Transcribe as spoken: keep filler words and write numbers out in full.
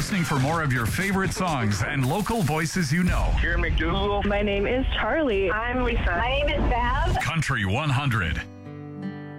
listening for more of your favorite songs and local voices you know. Karen McDougal. My name is Charlie. I'm Lisa. My name is Bev. Country one hundred.